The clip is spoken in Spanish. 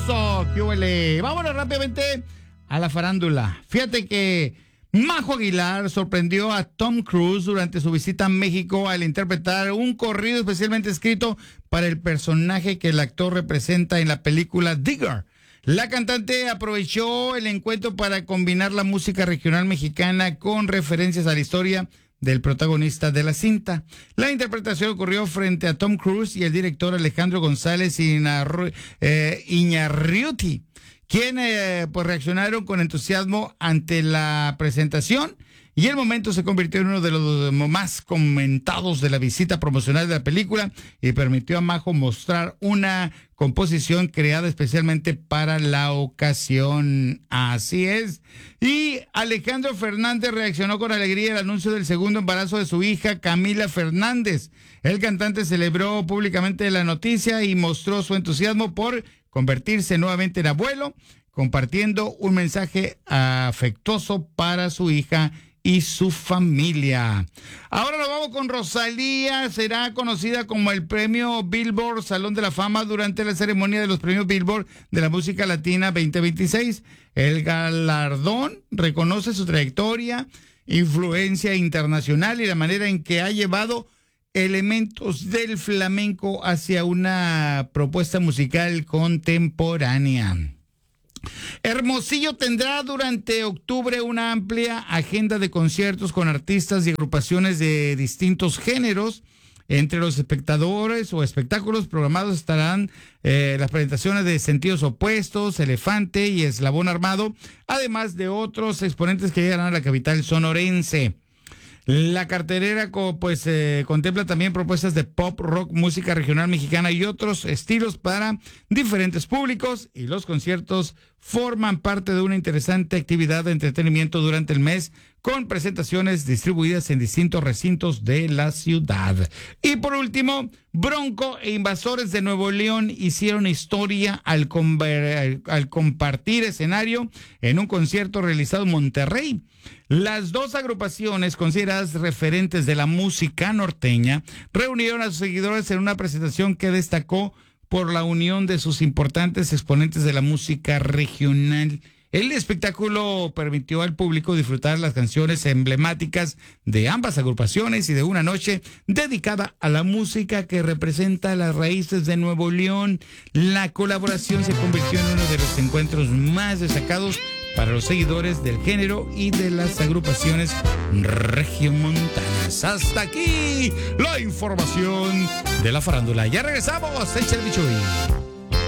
sabroso. ¿Qué huele? Vámonos rápidamente a la farándula. Fíjate que Majo Aguilar sorprendió a Tom Cruise durante su visita a México al interpretar un corrido especialmente escrito para el personaje que el actor representa en la película Digger. La cantante aprovechó el encuentro para combinar la música regional mexicana con referencias a la historia del protagonista de la cinta. La interpretación ocurrió frente a Tom Cruise y el director Alejandro González Iñárritu, quienes pues reaccionaron con entusiasmo ante la presentación, y el momento se convirtió en uno de los más comentados de la visita promocional de la película y permitió a Majo mostrar una composición creada especialmente para la ocasión. Así es. Y Alejandro Fernández reaccionó con alegría al anuncio del segundo embarazo de su hija Camila Fernández. El cantante celebró públicamente la noticia y mostró su entusiasmo por convertirse nuevamente en abuelo, compartiendo un mensaje afectuoso para su hija y su familia. Ahora nos vamos con Rosalía. Será conocida como el premio Billboard Salón de la Fama durante la ceremonia de los premios Billboard de la música latina 2026. El galardón reconoce su trayectoria, influencia internacional y la manera en que ha llevado elementos del flamenco hacia una propuesta musical contemporánea. Hermosillo tendrá durante octubre una amplia agenda de conciertos con artistas y agrupaciones de distintos géneros. Entre los espectadores o espectáculos programados estarán las presentaciones de Sentidos Opuestos, Elefante y Eslabón Armado, además de otros exponentes que llegarán a la capital sonorense. La cartelera contempla también propuestas de pop, rock, música regional mexicana y otros estilos para diferentes públicos, y los conciertos forman parte de una interesante actividad de entretenimiento durante el mes, con presentaciones distribuidas en distintos recintos de la ciudad. Y por último, Bronco e Invasores de Nuevo León hicieron historia al compartir escenario en un concierto realizado en Monterrey. Las dos agrupaciones, consideradas referentes de la música norteña, reunieron a sus seguidores en una presentación que destacó por la unión de sus importantes exponentes de la música regional. El espectáculo permitió al público disfrutar las canciones emblemáticas de ambas agrupaciones y de una noche dedicada a la música que representa las raíces de Nuevo León. La colaboración se convirtió en uno de los encuentros más destacados para los seguidores del género y de las agrupaciones regiomontanas. Hasta aquí la información de la farándula. Ya regresamos, echa el bicho.